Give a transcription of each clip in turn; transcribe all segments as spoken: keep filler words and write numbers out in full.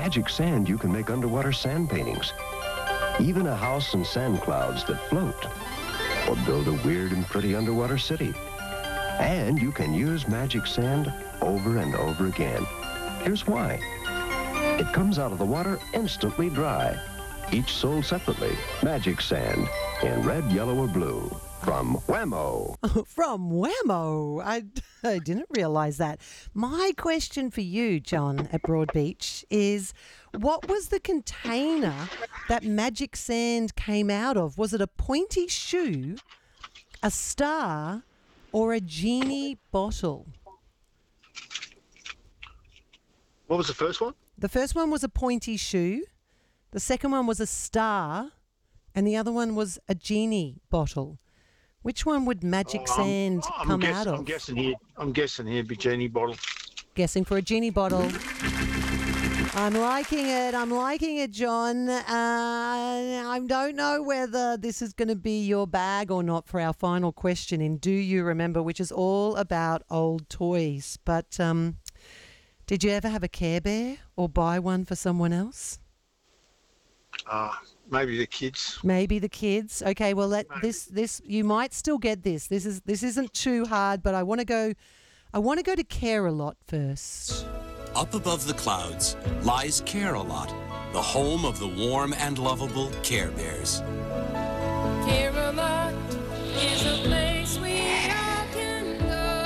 magic sand, you can make underwater sand paintings. Even a house and sand clouds that float. Or build a weird and pretty underwater city. And you can use magic sand over and over again. Here's why. It comes out of the water instantly dry. Each sold separately. Magic sand in red, yellow, or blue. From Wham-O. From Wham-O. I, I didn't realise that. My question for you, John, at Broadbeach, is what was the container that magic sand came out of? Was it a pointy shoe, a star, or a genie bottle? What was the first one? The first one was a pointy shoe. The second one was a star. And the other one was a genie bottle. Which one would magic Oh, I'm- sand I'm come guess- out of? I'm guessing here. I'm guessing here, be genie bottle. Guessing for a genie bottle. I'm liking it. I'm liking it, John. Uh, I don't know whether this is going to be your bag or not for our final question in Do You Remember, which is all about old toys. But um, did you ever have a Care Bear or buy one for someone else? Uh, maybe the kids. Maybe the kids. Okay, well, let this this you might still get this. This is this isn't too hard, but I want to go. I want to go to Care a Lot first. Up above the clouds lies Care-a-Lot, the home of the warm and lovable Care Bears. Care-a-Lot is a place we all can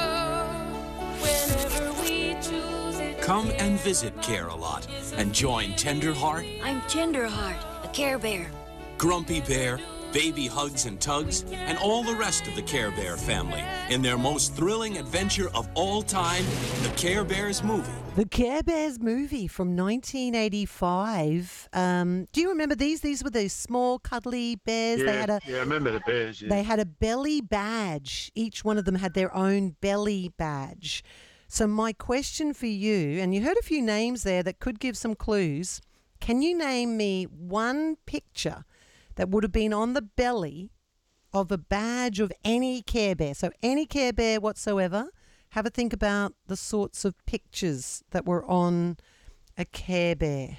go whenever we choose it. Come and visit Care-a-Lot and join Tenderheart, I'm Tenderheart, a Care Bear. Grumpy Bear, Baby Hugs and Tugs, and all the rest of the Care Bear family in their most thrilling adventure of all time, the Care Bears movie. The Care Bears movie from nineteen eighty-five. Um, do you remember these? These were those small, cuddly bears. Yeah, They had a yeah, I remember the bears. Yeah. they had a belly badge. Each one of them had their own belly badge. So my question for you, and you heard a few names there that could give some clues. Can you name me one picture that would have been on the belly of a badge of any Care Bear? So any Care Bear whatsoever. Have a think about the sorts of pictures that were on a Care Bear.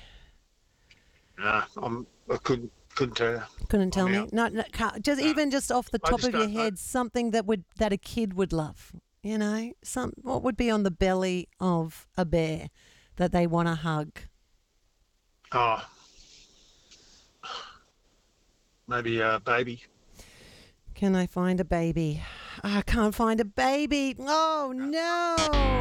Nah, I'm, I couldn't couldn't tell you. Couldn't tell I'm me. out. No, no, can't, just No. even just off the I top just of your don't know. head, something that would that a kid would love. You know, some what would be on the belly of a bear that they want to hug. Oh, maybe a baby. Can I find a baby? I can't find a baby. Oh no,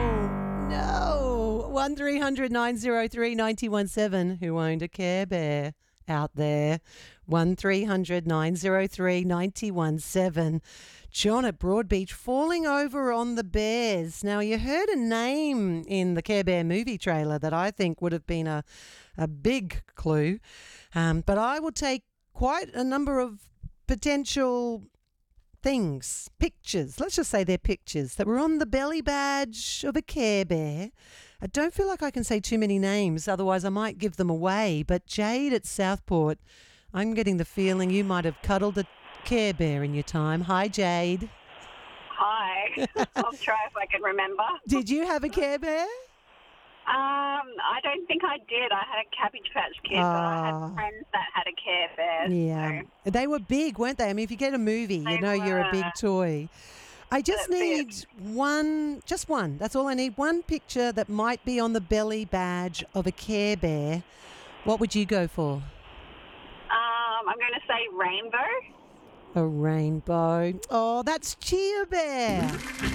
no. One three hundred nine zero three ninety one seven. Who owned a Care Bear out there? One three hundred nine zero three ninety one seven. John at Broadbeach falling over on the bears. Now you heard a name in the Care Bear movie trailer that I think would have been a a big clue, um, but I will take quite a number of potential things, pictures, let's just say they're pictures that were on the belly badge of a Care Bear. I don't feel like I can say too many names, otherwise I might give them away. But Jade at Southport, I'm getting the feeling you might have cuddled a Care Bear in your time. Hi, Jade. Hi. I'll try if I can remember. Did you have a Care Bear? Um, I don't think I did. I had a Cabbage Patch Kid, but I Ah. had friends that had a Care Bear. Yeah. So. They were big, weren't they? I mean, if you get a movie, you They know you're a big were. toy. I just That's need it. one, just one. That's all I need. One picture that might be on the belly badge of a Care Bear. What would you go for? Um, I'm going to say rainbow. A rainbow. Oh, that's Cheer Bear.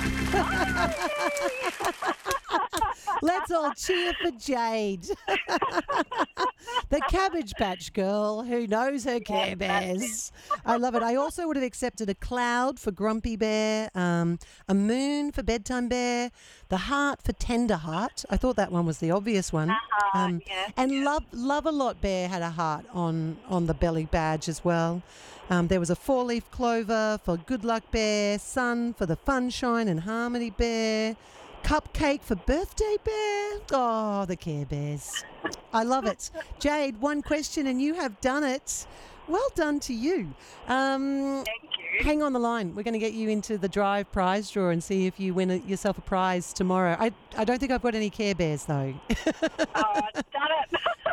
Let's all cheer for Jade. The Cabbage Patch Girl who knows her Care Bears. I love it. I also would have accepted a cloud for Grumpy Bear, um, a moon for Bedtime Bear, the heart for Tender Heart. I thought that one was the obvious one. Um, yeah, and Love Love a Lot Bear had a heart on, on the belly badge as well. Um, there was a four-leaf clover for Good Luck Bear, sun for the Funshine and Harmony Bear, cupcake for Birthday Bear. Oh, the Care Bears. I love it. Jade, one question and you have done it. Well done to you. Um, Thank you. hang on the line. We're going to get you into the Drive prize draw and see if you win a, yourself a prize tomorrow. I, I don't think I've got any Care Bears though. Oh, done it.